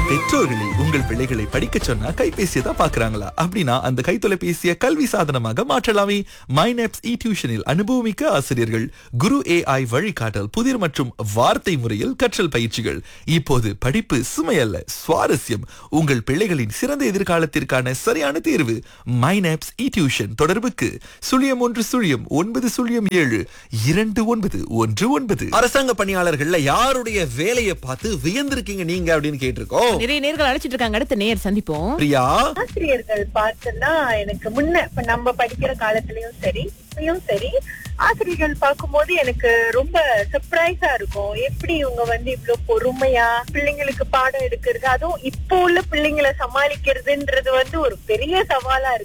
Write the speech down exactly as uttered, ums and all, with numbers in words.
பெற்றோர்களே, உங்கள் பிள்ளைகளை படிக்க சொன்னா கைபேசியை தான் பாக்குறாங்களா? அப்படின்னா அந்த கைத்தொலைபேசியை கல்வி சாதனமாக மாற்றலாமே. மைனப்ஸ் இ டியூஷனில் அனுபவமிக்க ஆசிரியர்கள், குரு ஏஐ வழிகாட்டல், புதிர் மற்றும் வார்த்தை முறையில் கற்றல் பயிற்சிகள். இப்போது படிப்பு சுமையல்ல, சுவாரஸ்யம். உங்கள் பிள்ளைகளின் சிறந்த எதிர்காலத்திற்கான சரியான தேர்வு மைனப்ஸ் இ டியூஷன். தொடர்புக்கு சுழியம் ஒன்று சுழியம் ஒன்பது சுழியம் ஏழு இரண்டு ஒன்பது ஒன்று ஒன்பது. அரசாங்க பணியாளர்கள்ல யாருடைய வேலையை பார்த்து வியந்திருக்கீங்க நீங்க அப்படின்னு கேட்டிருக்கோம். நிறைய நேர்கள் அழைச்சிட்டு இருக்காங்க. அடுத்த நேர் சந்திப்போம். பிரியா, ஆசிரியர்கள் பார்த்தோம்னா எனக்கு முன்ன இப்ப நம்ம படிக்கிற காலத்திலயும் சரி இப்பயும் சரி ஆசிரியர்கள் பார்க்கும்போது எனக்கு ரொம்ப சர்ப்ரைஸா இருக்கும். எப்படி இவங்க வந்து இவ்வளவு பொறுமையா பிள்ளைங்களுக்கு பாடம் எடுக்கிறது, அதுவும் இப்போ உள்ள பிள்ளைங்களை சமாளிக்கிறதுன்றது வந்து ஒரு பெரிய சவாலா இருக்கு.